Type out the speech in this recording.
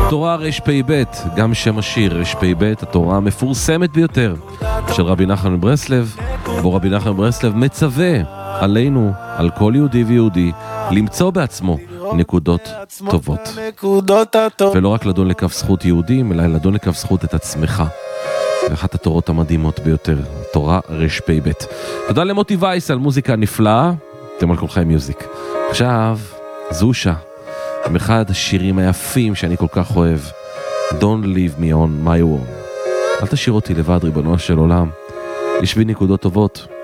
תורה רפ"ב, גם שם השיר רפ"ב, התורה המפורסמת ביותר של רבי נחמן מברסלב, בו רבי נחמן מברסלב מצווה עלינו, על כל יהודי ויהודי, למצוא בעצמו נקודות טובות. ולא רק לדון לכף זכות יהודים, אלא לדון לכף זכות את עצמך. ואחת התורות המדהימות ביותר, תורה רפ"ב. תודה למוטי וייס על מוזיקה נפלאה, אתם על כל חיים מיוזיק. עכשיו, זושה, עם אחד השירים היפים שאני כל כך אוהב, Don't leave me on my own. אל תשאיר אותי לבד, ריבונו של עולם. יש בי נקודות טובות.